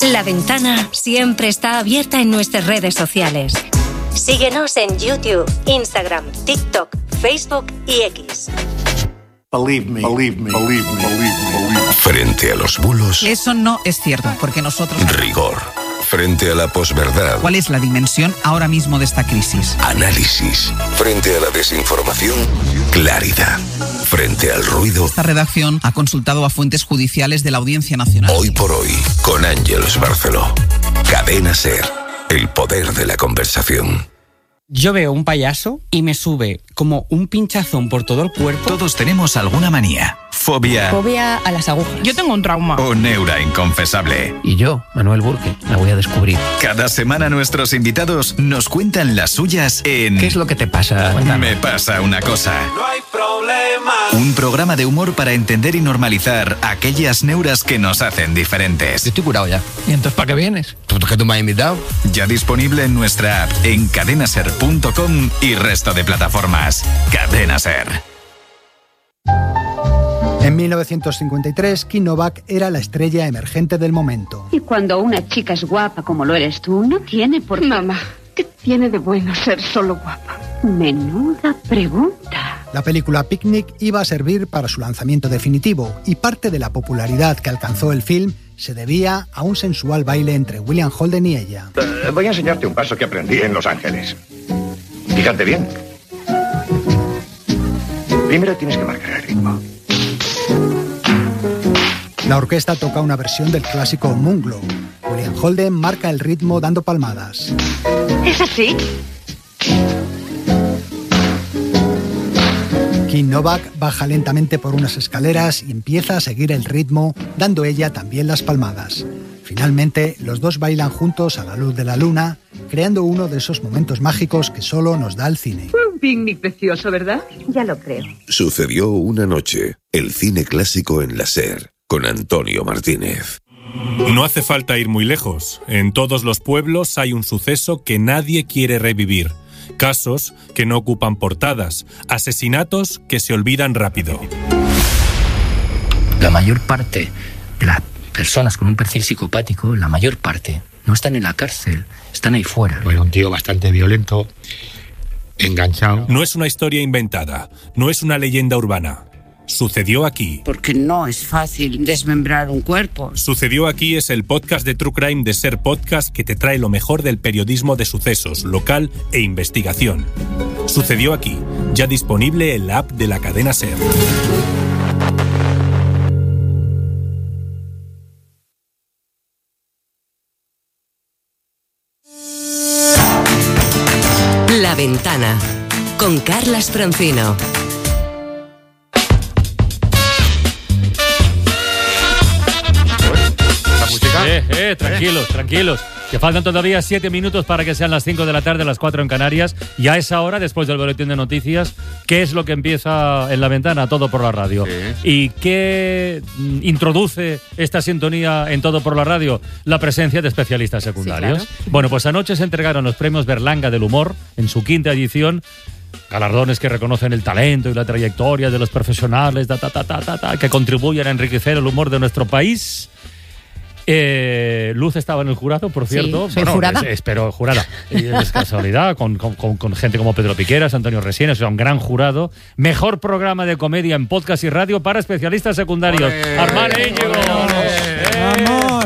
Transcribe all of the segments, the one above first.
La Ventana siempre está abierta en nuestras redes sociales. Síguenos en YouTube, Instagram, TikTok, Facebook y X. Believe me. Frente a los bulos. Eso no es cierto, porque nosotros... Rigor. Frente a la posverdad. ¿Cuál es la dimensión ahora mismo de esta crisis? Análisis. Frente a la desinformación. Claridad. Frente al ruido. Esta redacción ha consultado a fuentes judiciales de la Audiencia Nacional. Hoy por hoy, con Ángeles Barceló. Cadena SER. El poder de la conversación. Yo veo un payaso y me sube como un pinchazón por todo el cuerpo. Todos tenemos alguna manía. Fobia a las agujas. Yo tengo un trauma. O neura inconfesable. Y yo, Manuel Burke, la voy a descubrir. Cada semana nuestros invitados nos cuentan las suyas en... ¿Qué es lo que te pasa? Cuéntame. Me pasa una cosa. No hay problema. Un programa de humor para entender y normalizar aquellas neuras que nos hacen diferentes. Yo estoy curado ya. ¿Y entonces para qué vienes? ¿Porque tú me has invitado? Ya disponible en nuestra app, en cadenaser.com y resto de plataformas. Cadena Ser. En 1953, Kim Novak era la estrella emergente del momento. Y cuando una chica es guapa como lo eres tú, no tiene por qué... Mamá, ¿qué tiene de bueno ser solo guapa? Menuda pregunta. La película Picnic iba a servir para su lanzamiento definitivo y parte de la popularidad que alcanzó el film se debía a un sensual baile entre William Holden y ella. Voy a enseñarte un paso que aprendí en Los Ángeles. Fíjate bien. Primero tienes que marcar el ritmo. La orquesta toca una versión del clásico Moonglow. William Holden marca el ritmo dando palmadas. ¿Es así? Kim Novak baja lentamente por unas escaleras y empieza a seguir el ritmo, dando ella también las palmadas. Finalmente, los dos bailan juntos a la luz de la luna, creando uno de esos momentos mágicos que solo nos da el cine. Un picnic precioso, ¿verdad? Ya lo creo. Sucedió una noche. El cine clásico en la SER. Con Antonio Martínez. No hace falta ir muy lejos. En todos los pueblos hay un suceso que nadie quiere revivir. Casos que no ocupan portadas. Asesinatos que se olvidan rápido. La mayor parte de las personas con un perfil psicopático, la mayor parte, no están en la cárcel, están ahí fuera. Bueno, un tío bastante violento, enganchado. No es una historia inventada. No es una leyenda urbana. Sucedió aquí. Porque no es fácil desmembrar un cuerpo. Sucedió aquí es el podcast de True Crime de SER Podcast que te trae lo mejor del periodismo de sucesos, local e investigación. Sucedió aquí, ya disponible en la app de la cadena SER. La Ventana, con Carlas Francino. Tranquilos. Que faltan todavía 7 minutos para que sean las 5 de la tarde, las 4 en Canarias. Y a esa hora, después del boletín de noticias, ¿qué es lo que empieza en La Ventana? Todo por la radio. Sí. ¿Y qué introduce esta sintonía en Todo por la radio? La presencia de especialistas secundarios. Sí, claro. Bueno, pues anoche se entregaron los premios Berlanga del Humor en su 5ª edición. Galardones que reconocen el talento y la trayectoria de los profesionales que contribuyen a enriquecer el humor de nuestro país. Luz estaba en el jurado, por cierto. Sí, soy jurada. Espero jurada. Es casualidad, con gente como Pedro Piqueras, Antonio Resines, o sea, un gran jurado. Mejor programa de comedia en podcast y radio para especialistas secundarios. Armán Íñigo. ¡Vamos!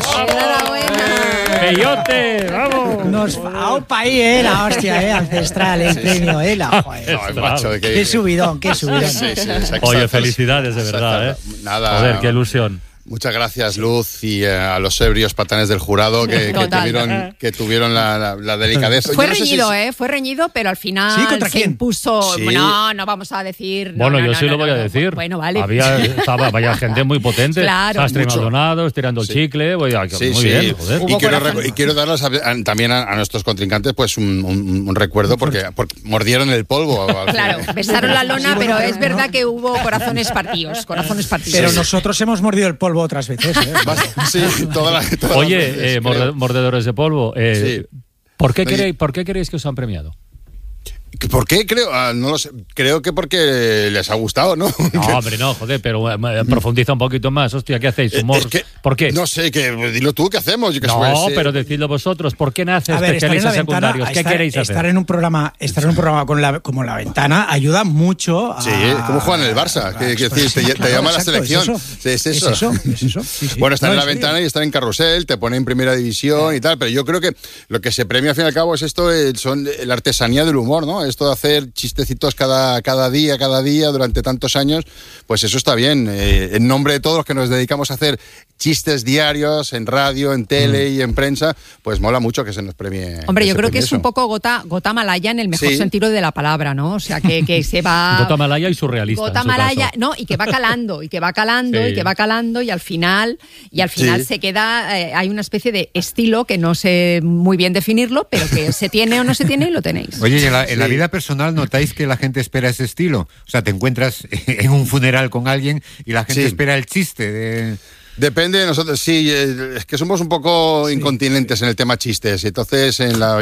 ¡Peyote! ¡Vamos! Nos va un país, la hostia, ancestral, el premio, Qué subidón. Sí, Oye, felicidades, de verdad, Nada. Joder, qué ilusión. Muchas gracias, Luz, y a los ebrios patanes del jurado que tuvieron la delicadeza. Fue reñido, fue reñido, pero al final se impuso. Sí. No vamos a decir. Yo sí lo voy a decir. Bueno, vale. Vaya gente muy potente. Claro. Sastre Maldonado, estirando el chicle. Muy bien, joder. Y quiero darles también a nuestros contrincantes pues un recuerdo porque mordieron el polvo. Claro, besaron la lona, pero es verdad que hubo corazones partidos. Pero nosotros hemos mordido el polvo otras veces. Sí, Oye, mordedores de polvo, ¿por qué creéis que os han premiado? ¿Por qué? No lo sé. Creo que porque les ha gustado, ¿no? No, hombre, no, joder, pero profundiza un poquito más. Hostia, ¿qué hacéis? ¿Humor? ¿Por qué? No sé, dilo tú, ¿qué hacemos? Pero decidlo vosotros. ¿Por qué nace especialistas secundarios? ¿Qué queréis hacer? Estar en un programa como La Ventana ayuda mucho a... Sí, como juegan en el Barça. Te llama a la selección. Es eso. Sí. Bueno, estar en La Ventana y estar en Carrusel, te pone en Primera División y tal, pero yo creo que lo que se premia al fin y al cabo es esto, son la artesanía del humor, ¿no? Esto de hacer chistecitos cada día, durante tantos años, pues eso está bien. En nombre de todos los que nos dedicamos a hacer chistes diarios en radio, en tele y en prensa, pues mola mucho que se nos premie. Hombre, yo creo que es un poco gota malaya en el mejor sentido de la palabra, ¿no? O sea, que se va... Gota malaya y surrealista. Gota malaya, no, y que va calando, y al final se queda, hay una especie de estilo que no sé muy bien definirlo, pero que se tiene o no se tiene y lo tenéis. Oye, y en la vida personal ¿notáis que la gente espera ese estilo? O sea, te encuentras en un funeral con alguien y la gente espera el chiste de... Depende de nosotros, sí, es que somos un poco incontinentes en el tema chistes, entonces en la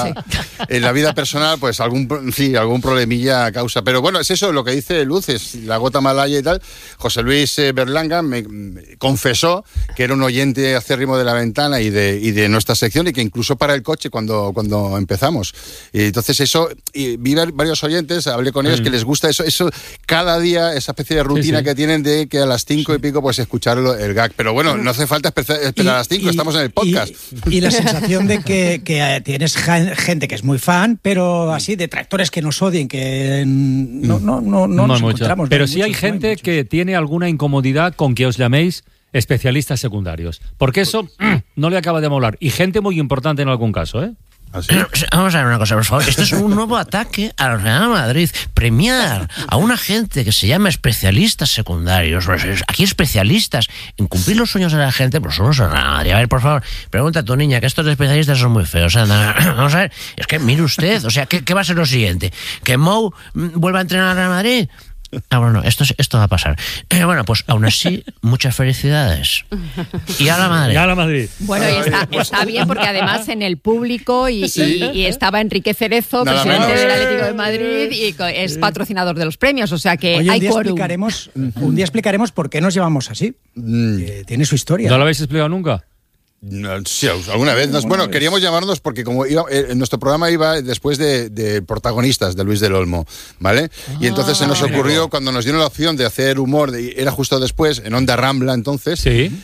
vida personal pues algún problemilla causa, pero bueno, es eso lo que dice Luz, es la gota malaya y tal. José Luis Berlanga me confesó que era un oyente acérrimo de La Ventana y de nuestra sección, y que incluso para el coche cuando empezamos, y entonces eso, y vi varios oyentes, hablé con ellos que les gusta eso cada día, esa especie de rutina que tienen de que a las 5 y pico pues escuchar el gag. Pero bueno, no hace falta esperar a las 5, estamos en el podcast. Y la sensación de que tienes gente que es muy fan, pero así, detractores que nos odien, que no nos encontramos. Pero sí hay gente que tiene alguna incomodidad con que os llaméis especialistas secundarios, porque eso no le acaba de molar. Y gente muy importante en algún caso, ¿eh? ¿Así? Vamos a ver una cosa, por favor. Esto es un nuevo ataque al Real Madrid. Premiar a una gente que se llama especialistas secundarios. Aquí especialistas en cumplir los sueños de la gente, pues somos el Real Madrid. A ver, por favor, pregunta a tu niña, que estos especialistas son muy feos. Vamos a ver, es que mire usted, o sea, ¿qué va a ser lo siguiente? ¿Que Mou vuelva a entrenar al Real Madrid? Bueno, esto va a pasar. Bueno, pues aún así, muchas felicidades. Y a la Madrid. Bueno, y está bien, porque además en el público y estaba Enrique Cerezo, presidente del Atlético de Madrid, y es patrocinador de los premios, o sea que hay quórum. Un día explicaremos por qué nos llevamos así. Tiene su historia. ¿No lo habéis explicado nunca? Sí, alguna vez. Bueno, queríamos llamarnos porque como nuestro programa iba después de Protagonistas de Luis del Olmo, ¿vale? Y entonces se nos ocurrió, cuando nos dieron la opción de hacer humor, era justo después, en Onda Rambla entonces,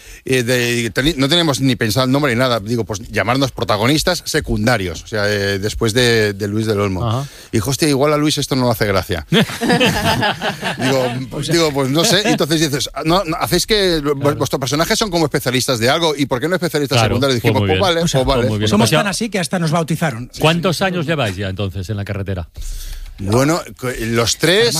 no teníamos ni pensado el nombre ni nada, digo, pues llamarnos Protagonistas Secundarios, o sea, después de Luis del Olmo. Ajá. Y dijo, hostia, igual a Luis esto no le hace gracia. digo, pues no sé. Y entonces dices, no, hacéis que vuestros personajes son como especialistas de algo, ¿y por qué no especialistas secundarios? Dijimos, pues vale. Somos tan así que hasta nos bautizaron. ¿Cuántos años lleváis ya entonces en la carretera? Bueno, los tres,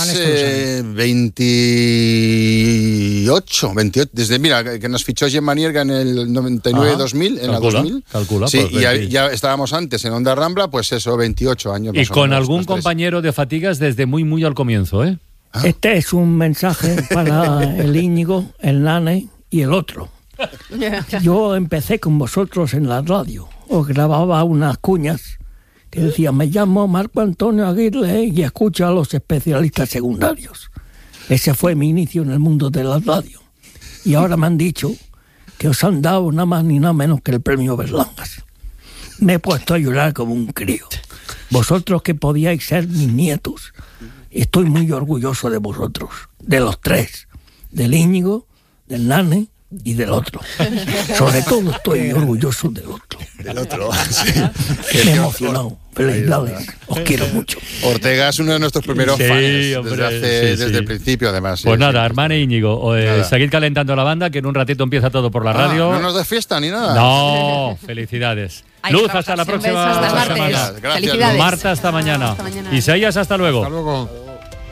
28, desde, mira, que nos fichó Gemma Nierga en el 99-2000, en la 2000. Calcula. Sí, y ya estábamos antes en Onda Rambla, pues eso, 28 años. Y con algún compañero de fatigas desde muy al comienzo, ¿eh? Este es un mensaje para el Íñigo, el Nane y el otro. Yo empecé con vosotros en la radio, os grababa unas cuñas que decía, me llamo Marco Antonio Aguirre y escucho a los especialistas secundarios. Ese fue mi inicio en el mundo de la radio. Y ahora me han dicho que os han dado nada más ni nada menos que el premio Berlangas. Me he puesto a llorar como un crío. Vosotros que podíais ser mis nietos. Estoy muy orgulloso de vosotros, de los tres, del Íñigo, del Nane y del otro. Sobre todo estoy orgulloso del otro. Del otro, sí. Me he emocionado. Felicidades. Os quiero mucho. Ortega es uno de nuestros primeros fans desde el principio, además. Pues nada, hermano Íñigo, seguid calentando la banda, que en un ratito empieza todo por la radio. ¿No nos da fiesta ni nada? No, felicidades. Luz, hasta la próxima semana. Felicidades. Marta, hasta mañana. Isaías, hasta luego. Hasta luego.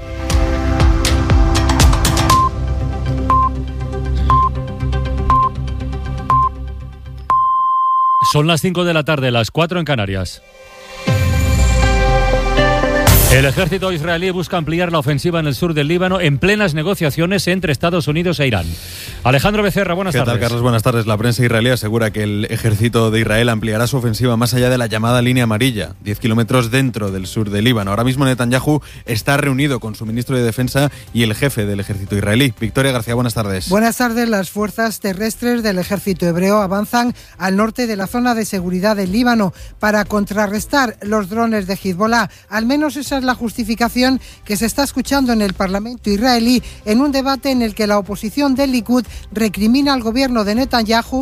Son las 5 de la tarde, las 4 en Canarias. El ejército israelí busca ampliar la ofensiva en el sur del Líbano en plenas negociaciones entre Estados Unidos e Irán. Alejandro Becerra, buenas tardes. ¿Qué tal, Carlos? Buenas tardes. La prensa israelí asegura que el ejército de Israel ampliará su ofensiva más allá de la llamada línea amarilla, 10 kilómetros dentro del sur de Líbano. Ahora mismo Netanyahu está reunido con su ministro de Defensa y el jefe del ejército israelí. Victoria García, buenas tardes. Buenas tardes. Las fuerzas terrestres del ejército hebreo avanzan al norte de la zona de seguridad del Líbano para contrarrestar los drones de Hezbollah. Al menos esa es la justificación que se está escuchando en el Parlamento israelí en un debate en el que la oposición del Likud recrimina al gobierno de Netanyahu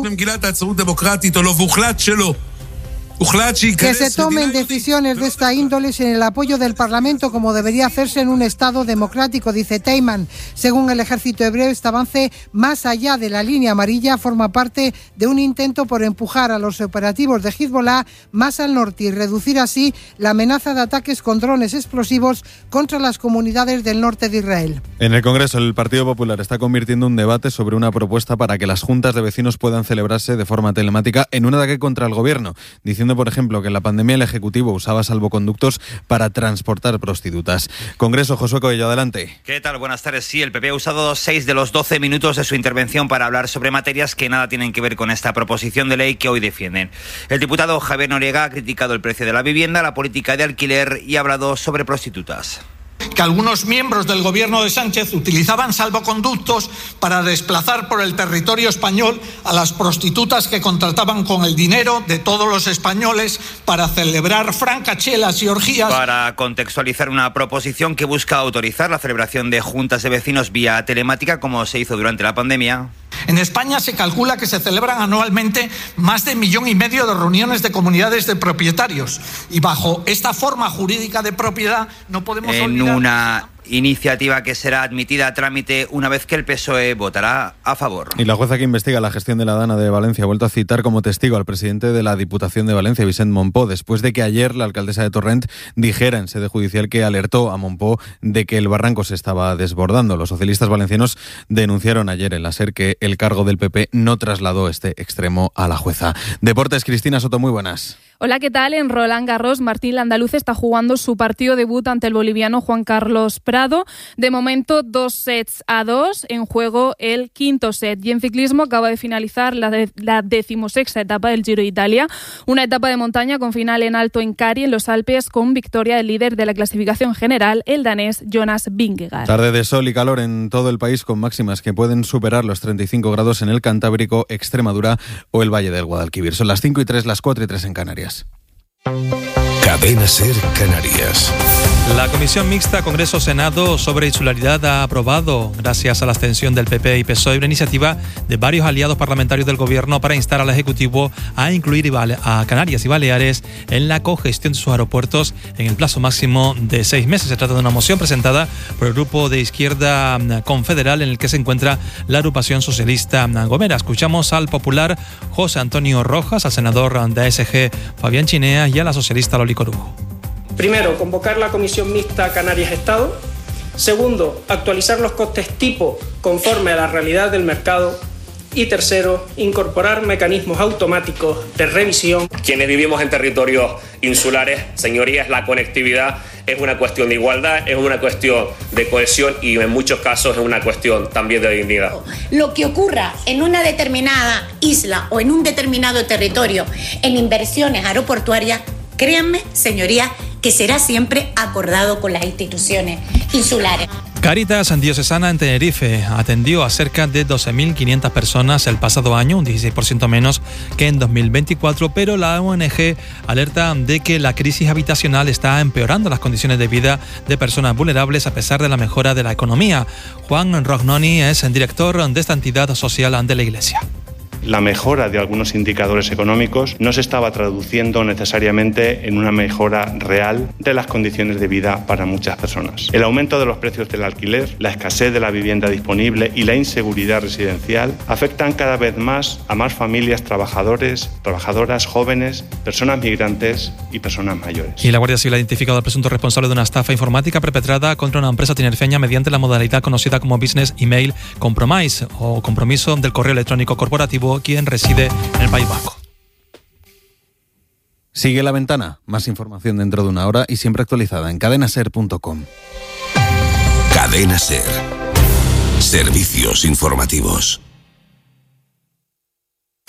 que se tomen decisiones de esta índole sin el apoyo del Parlamento, como debería hacerse en un Estado democrático, dice Teiman. Según el ejército hebreo, este avance más allá de la línea amarilla forma parte de un intento por empujar a los operativos de Hezbollah más al norte y reducir así la amenaza de ataques con drones explosivos contra las comunidades del norte de Israel. En el Congreso, el Partido Popular está convirtiendo un debate sobre una propuesta para que las juntas de vecinos puedan celebrarse de forma telemática en un ataque contra el gobierno, diciendo, por ejemplo, que en la pandemia el Ejecutivo usaba salvoconductos para transportar prostitutas. Congreso, Josué Coello, adelante. ¿Qué tal? Buenas tardes. Sí, el PP ha usado 6 de los 12 minutos de su intervención para hablar sobre materias que nada tienen que ver con esta proposición de ley que hoy defienden. El diputado Javier Noriega ha criticado el precio de la vivienda, la política de alquiler y ha hablado sobre prostitutas. Que algunos miembros del gobierno de Sánchez utilizaban salvoconductos para desplazar por el territorio español a las prostitutas que contrataban con el dinero de todos los españoles para celebrar francachelas y orgías. Para contextualizar una proposición que busca autorizar la celebración de juntas de vecinos vía telemática, como se hizo durante la pandemia. En España se calcula que se celebran anualmente más de 1,5 millones de reuniones de comunidades de propietarios. Y bajo esta forma jurídica de propiedad no podemos olvidar... Una iniciativa que será admitida a trámite una vez que el PSOE votará a favor. Y la jueza que investiga la gestión de la Dana de Valencia ha vuelto a citar como testigo al presidente de la Diputación de Valencia, Vicent Montpó, después de que ayer la alcaldesa de Torrent dijera en sede judicial que alertó a Montpó de que el barranco se estaba desbordando. Los socialistas valencianos denunciaron ayer en la SER que el cargo del PP no trasladó este extremo a la jueza. Deportes, Cristina Soto, muy buenas. Hola, ¿qué tal? En Roland Garros, Martín Landaluz está jugando su partido debut ante el boliviano Juan Carlos Prado. De momento, 2-2 en juego el quinto set. Y en ciclismo acaba de finalizar la 16ª etapa del Giro de Italia, una etapa de montaña con final en alto en Cari, en los Alpes, con victoria del líder de la clasificación general, el danés Jonas Vingegaard. Tarde de sol y calor en todo el país, con máximas que pueden superar los 35 grados en el Cantábrico, Extremadura o el Valle del Guadalquivir. Son las 5:03, las 4:03 en Canarias. Cadena SER Canarias. La Comisión Mixta Congreso-Senado sobre Insularidad ha aprobado, gracias a la abstención del PP y PSOE, una iniciativa de varios aliados parlamentarios del Gobierno para instar al Ejecutivo a incluir a Canarias y Baleares en la cogestión de sus aeropuertos en el plazo máximo de 6 meses. Se trata de una moción presentada por el Grupo de Izquierda Confederal, en el que se encuentra la agrupación socialista Gomera. Escuchamos al popular José Antonio Rojas, al senador de ASG Fabián Chinea y a la socialista Loli Corujo. Primero, convocar la Comisión Mixta Canarias-Estado. Segundo, actualizar los costes tipo conforme a la realidad del mercado. Y tercero, incorporar mecanismos automáticos de revisión. Quienes vivimos en territorios insulares, señorías, la conectividad es una cuestión de igualdad, es una cuestión de cohesión y en muchos casos es una cuestión también de dignidad. Lo que ocurra en una determinada isla o en un determinado territorio en inversiones aeroportuarias, créanme, señorías, que será siempre acordado con las instituciones insulares. Cáritas Diocesana en Tenerife atendió a cerca de 12.500 personas el pasado año, un 16% menos que en 2024, pero la ONG alerta de que la crisis habitacional está empeorando las condiciones de vida de personas vulnerables a pesar de la mejora de la economía. Juan Rognoni es el director de esta entidad social de la Iglesia. La mejora de algunos indicadores económicos no se estaba traduciendo necesariamente en una mejora real de las condiciones de vida para muchas personas. El aumento de los precios del alquiler, la escasez de la vivienda disponible y la inseguridad residencial afectan cada vez más a más familias trabajadoras, jóvenes, personas migrantes y personas mayores. Y la Guardia Civil ha identificado al presunto responsable de una estafa informática perpetrada contra una empresa tinerfeña mediante la modalidad conocida como Business Email Compromise o compromiso del correo electrónico corporativo, quien reside en el País Vasco. Sigue La Ventana. Más información dentro de una hora y siempre actualizada en cadenaser.com. Cadena SER. Servicios informativos.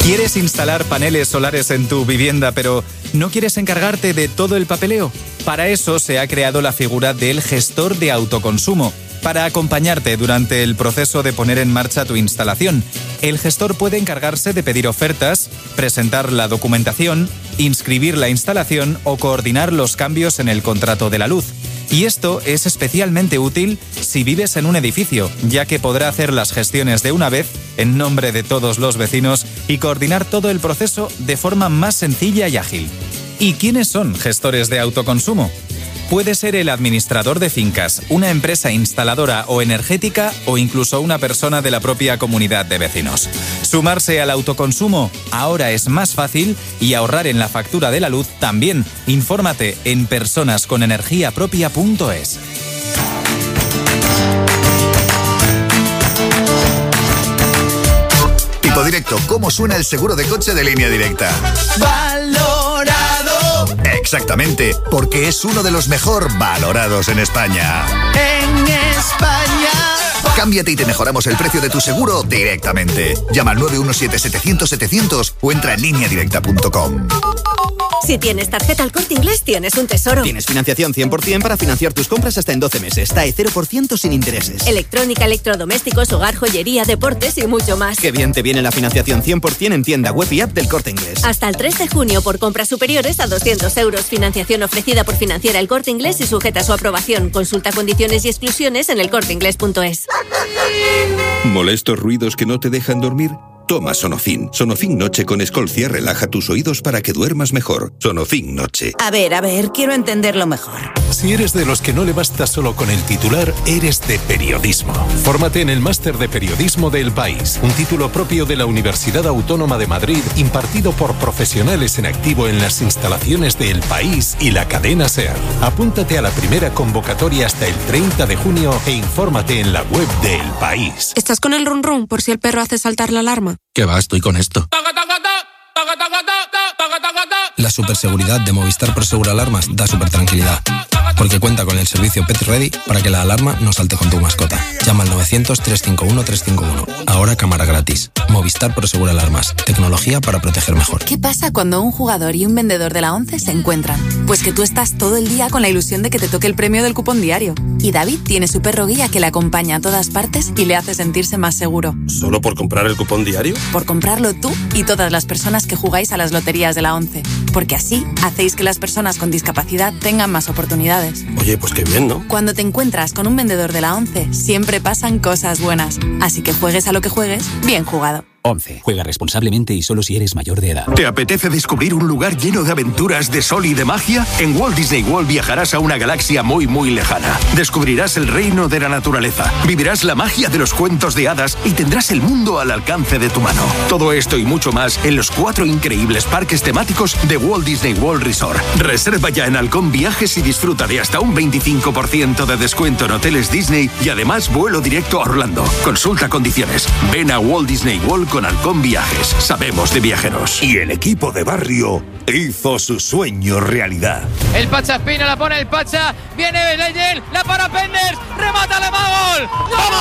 ¿Quieres instalar paneles solares en tu vivienda, pero no quieres encargarte de todo el papeleo? Para eso se ha creado la figura del gestor de autoconsumo, para acompañarte durante el proceso de poner en marcha tu instalación. El gestor puede encargarse de pedir ofertas, presentar la documentación, inscribir la instalación o coordinar los cambios en el contrato de la luz. Y esto es especialmente útil si vives en un edificio, ya que podrá hacer las gestiones de una vez en nombre de todos los vecinos y coordinar todo el proceso de forma más sencilla y ágil. ¿Y quiénes son gestores de autoconsumo? Puede ser el administrador de fincas, una empresa instaladora o energética o incluso una persona de la propia comunidad de vecinos. Sumarse al autoconsumo ahora es más fácil y ahorrar en la factura de la luz también. Infórmate en personasconenergiapropia.es. Tipo Directo, ¿cómo suena el seguro de coche de Línea Directa? ¡Valorado! Exactamente, porque es uno de los mejor valorados en España. ¡En España! Cámbiate y te mejoramos el precio de tu seguro directamente. Llama al 917-700-700 o entra en lineadirecta.com. Si tienes tarjeta El Corte Inglés, tienes un tesoro. Tienes financiación 100% para financiar tus compras hasta en 12 meses. TAE 0% sin intereses. Electrónica, electrodomésticos, hogar, joyería, deportes y mucho más. Qué bien te viene la financiación 100% en tienda web y app del Corte Inglés. Hasta el 3 de junio por compras superiores a 200 euros. Financiación ofrecida por Financiera El Corte Inglés y sujeta a su aprobación. Consulta condiciones y exclusiones en elcorteinglés.es. ¿Molestos ruidos que no te dejan dormir? Toma Sonofin. Sonofin Noche con Escolcia relaja tus oídos para que duermas mejor. Sonofin Noche. A ver, quiero entenderlo mejor. Si eres de los que no le basta solo con el titular, eres de periodismo. Fórmate en el Máster de Periodismo de El País, un título propio de la Universidad Autónoma de Madrid, impartido por profesionales en activo en las instalaciones de El País y la cadena SER. Apúntate a la primera convocatoria hasta el 30 de junio e infórmate en la web de El País. ¿Estás con el run run por si el perro hace saltar la alarma? ¿Qué va? Estoy con esto. La superseguridad de Movistar Prosegur Alarmas da super tranquilidad, porque cuenta con el servicio Pet Ready para que la alarma no salte con tu mascota. Llama al 900-351-351. Ahora cámara gratis. Movistar Prosegur Alarmas. Tecnología para proteger mejor. ¿Qué pasa cuando un jugador y un vendedor de la ONCE se encuentran? Pues que tú estás todo el día con la ilusión de que te toque el premio del cupón diario. Y David tiene su perro guía que le acompaña a todas partes y le hace sentirse más seguro. ¿Solo por comprar el cupón diario? Por comprarlo tú y todas las personas que jugáis a las loterías de la ONCE. Porque así hacéis que las personas con discapacidad tengan más oportunidades. Oye, pues qué bien, ¿no? Cuando te encuentras con un vendedor de la ONCE, siempre pasan cosas buenas. Así que juegues a lo que juegues, bien jugado. 11. Juega responsablemente y solo si eres mayor de edad. ¿Te apetece descubrir un lugar lleno de aventuras, de sol y de magia? En Walt Disney World viajarás a una galaxia muy, muy lejana. Descubrirás el reino de la naturaleza, vivirás la magia de los cuentos de hadas y tendrás el mundo al alcance de tu mano. Todo esto y mucho más en los 4 increíbles parques temáticos de Walt Disney World Resort. Reserva ya en Halcón Viajes y disfruta de hasta un 25% de descuento en hoteles Disney y además vuelo directo a Orlando. Consulta condiciones. Ven a Walt Disney World con Halcón Viajes. Sabemos de viajeros. Y el equipo de barrio hizo su sueño realidad. El Pacha Espina, la pone el Pacha. Viene Leyel, la para Penders. ¡Remata, le va gol!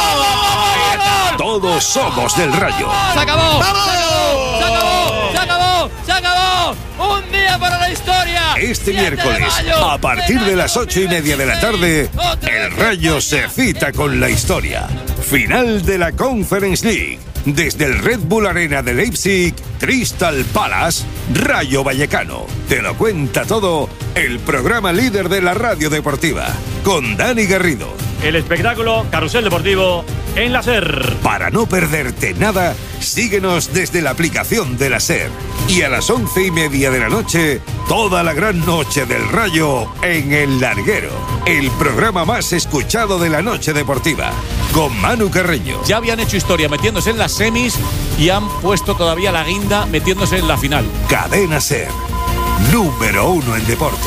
¡Gol! Todos somos del Rayo. ¡Se acabó! ¡Vamos! ¡Se acabó! ¡Se acabó! ¡Se acabó! ¡Un día para la historia! Este miércoles, a partir de las 8:30 de la tarde, el Rayo se cita con la historia. Final de la Conference League. Desde el Red Bull Arena de Leipzig, Crystal Palace, Rayo Vallecano. Te lo cuenta todo el programa líder de la radio deportiva, con Dani Garrido. El espectáculo Carrusel Deportivo en la SER. Para no perderte nada, síguenos desde la aplicación de la SER. Y a las 11:30 de la noche, toda la gran noche del Rayo en El Larguero. El programa más escuchado de la noche deportiva, con Manu Carreño. Ya habían hecho historia metiéndose en las semis y han puesto todavía la guinda metiéndose en la final. Cadena SER, número 1 en deporte.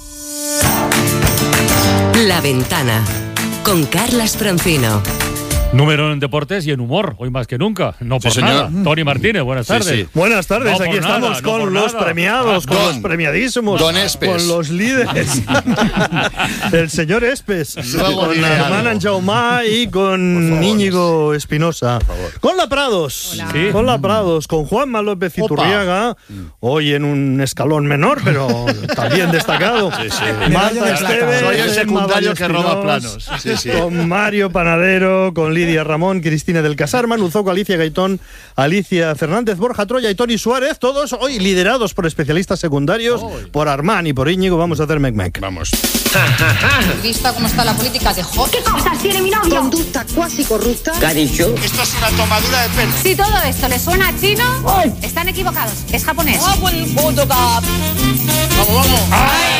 La Ventana, con Carlas Francino. Número en deportes y en humor, hoy más que nunca. No por nada. Tony Martínez, buenas tardes. Sí. Buenas tardes, no aquí estamos con los premiados, con los premiadísimos. Don Espes. Con los líderes. El señor Espes. Con la hermana Jaumá y con Íñigo Espinosa. Con la Prados. ¿Sí? Con la Prados. Con Juanma López Iturriaga. Hoy en un escalón menor, pero también destacado. Marta Esteves. Soy el secundario que roba planos. Con Mario Panadero, con Lidia Ramón, Cristina del Casar, Manu Zoco, Alicia Gaitón, Alicia Fernández, Borja Troya y Toni Suárez, todos hoy liderados por especialistas secundarios, por Armán y por Íñigo. Vamos a hacer mec-mec. Vamos. ¿Vista cómo está la política de Hot? ¿Qué cosas tiene mi novio? Conducta cuasi corrupta. ¿Qué ha dicho? Esto es una tomadura de pelo. Si todo esto les suena a chino, están equivocados. Es japonés. Vamos, vamos. ¡Ay!